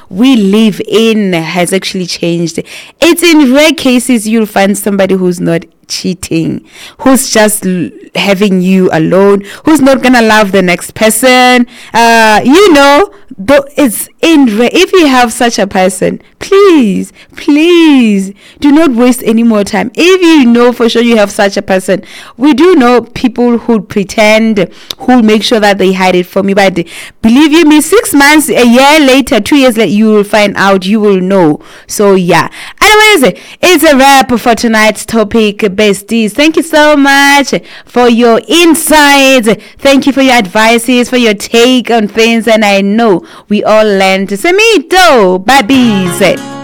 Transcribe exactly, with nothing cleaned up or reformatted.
we live in has actually changed. It's in rare cases you'll find somebody who's not cheating, who's just l- having you alone, who's not gonna love the next person. Uh, you know, though it's in rare. If you have such a person, please, please do not waste any more time. If you know for sure you have such a person, we do know people who pretend, who make sure that they hide it from you. But believe you me, six months, a year later, two years later, you will find out. You will know. So yeah. Anyways, it's a wrap for tonight's topic, besties. Thank you so much for your insights. Thank you for your advices, for your take on things, and I know we all learned. Semito, babies.